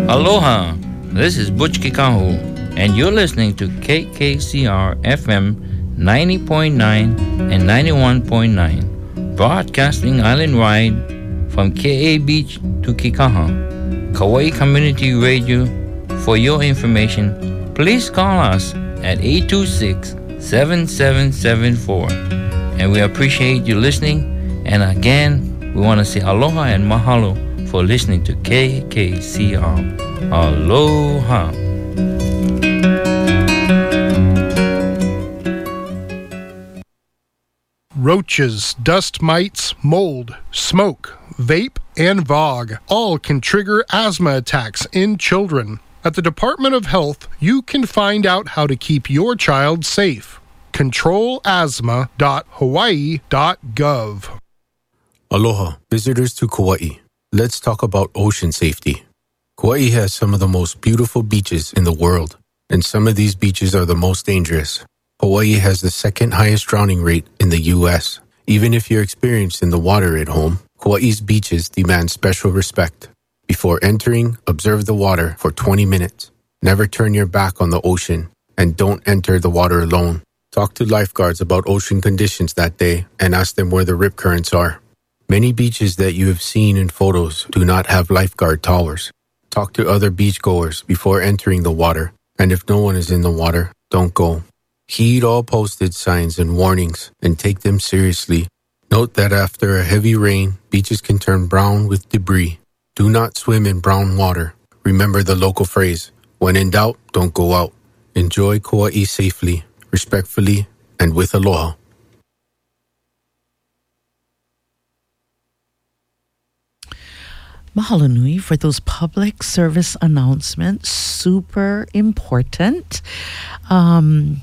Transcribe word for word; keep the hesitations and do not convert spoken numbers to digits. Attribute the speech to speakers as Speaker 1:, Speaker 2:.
Speaker 1: Aloha, this is Butch Kikahu, and you're listening to K K C R F M ninety point nine and ninety-one point nine, broadcasting island-wide from K A Beach to Kikaha, Kauai Community Radio. For your information, please call us at eight two six, seven seven seven four, and we appreciate you listening. And again, we want to say aloha and mahalo for listening to K K C R. Aloha.
Speaker 2: Roaches, dust mites, mold, smoke, vape, and V O G all can trigger asthma attacks in children. At the Department of Health, you can find out how to keep your child safe. control asthma dot hawaii dot gov.
Speaker 3: Aloha, visitors to Kauai. Let's talk about ocean safety. Kauai has some of the most beautiful beaches in the world, and some of these beaches are the most dangerous. Hawaii has the second highest drowning rate in the U S. Even if you're experienced in the water at home, Kauai's beaches demand special respect. Before entering, observe the water for twenty minutes. Never turn your back on the ocean, and don't enter the water alone. Talk to lifeguards about ocean conditions that day and ask them where the rip currents are. Many beaches that you have seen in photos do not have lifeguard towers. Talk to other beachgoers before entering the water, and if no one is in the water, don't go. Heed all posted signs and warnings and take them seriously. Note that after a heavy rain, beaches can turn brown with debris. Do not swim in brown water. Remember the local phrase, when in doubt, don't go out. Enjoy Kauai safely, respectfully, and with aloha.
Speaker 4: Mahalo nui for those public service announcements. Super important. Um,